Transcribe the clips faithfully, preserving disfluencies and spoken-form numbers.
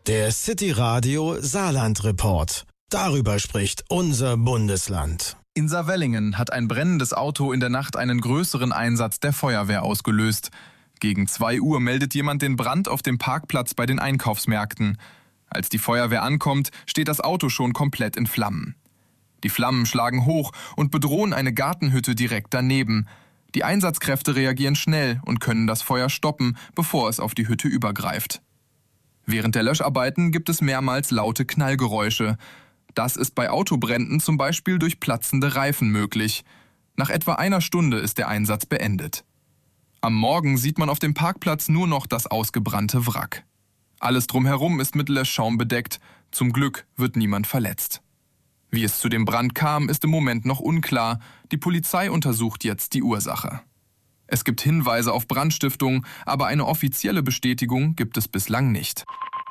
Der City Radio Saarland Report. Darüber spricht unser Bundesland. In Saarwellingen hat ein brennendes Auto in der Nacht einen größeren Einsatz der Feuerwehr ausgelöst. Gegen zwei Uhr meldet jemand den Brand auf dem Parkplatz bei den Einkaufsmärkten. Als die Feuerwehr ankommt, steht das Auto schon komplett in Flammen. Die Flammen schlagen hoch und bedrohen eine Gartenhütte direkt daneben. Die Einsatzkräfte reagieren schnell und können das Feuer stoppen, bevor es auf die Hütte übergreift. Während der Löscharbeiten gibt es mehrmals laute Knallgeräusche. Das ist bei Autobränden zum Beispiel durch platzende Reifen möglich. Nach etwa einer Stunde ist der Einsatz beendet. Am Morgen sieht man auf dem Parkplatz nur noch das ausgebrannte Wrack. Alles drumherum ist mit Löschschaum bedeckt. Zum Glück wird niemand verletzt. Wie es zu dem Brand kam, ist im Moment noch unklar. Die Polizei untersucht jetzt die Ursache. Es gibt Hinweise auf Brandstiftung, aber eine offizielle Bestätigung gibt es bislang nicht.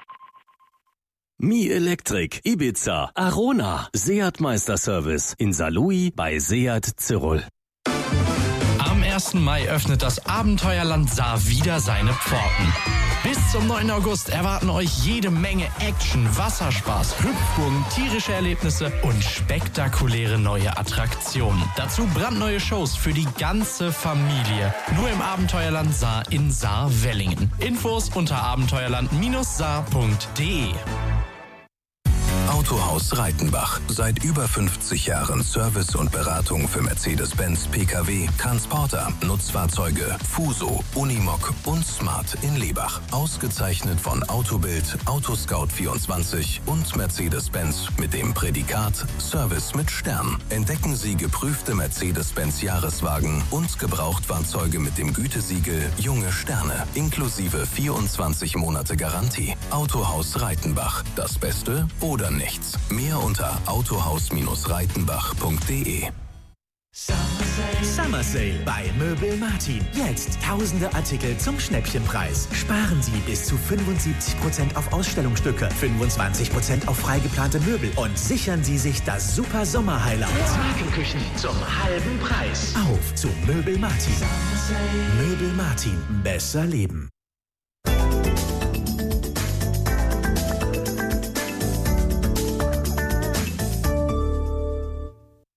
Mi Elektrik, Ibiza, Arona, Seat Meisterservice in Saarlouis bei Seat Zirol. Am ersten Mai öffnet das Abenteuerland Saar wieder seine Pforten. Bis zum neunten August erwarten euch jede Menge Action, Wasserspaß, Hüpfburgen, tierische Erlebnisse und spektakuläre neue Attraktionen. Dazu brandneue Shows für die ganze Familie. Nur im Abenteuerland Saar in Saar-Wellingen. Infos unter abenteuerland Saar punkt de. Autohaus Reitenbach. Seit über fünfzig Jahren Service und Beratung für Mercedes-Benz, P K W, Transporter, Nutzfahrzeuge, Fuso, Unimog und Smart in Lebach. Ausgezeichnet von Autobild, Autoscout vierundzwanzig und Mercedes-Benz mit dem Prädikat Service mit Stern. Entdecken Sie geprüfte Mercedes-Benz Jahreswagen und Gebrauchtfahrzeuge mit dem Gütesiegel Junge Sterne, inklusive vierundzwanzig Monate Garantie. Autohaus Reitenbach. Das Beste oder nichts. Mehr unter autohaus Reitenbach punkt de. Summer Sale bei Möbel Martin. Jetzt tausende Artikel zum Schnäppchenpreis. Sparen Sie bis zu fünfundsiebzig Prozent auf Ausstellungsstücke, fünfundzwanzig Prozent auf freigeplante Möbel und sichern Sie sich das super Sommer-Highlight. Markenküchen zum halben Preis. Auf zu Möbel Martin. Möbel Martin. Besser leben.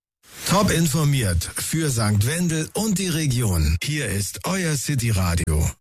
Top informiert für Sankt Wendel und die Region. Hier ist euer City Radio.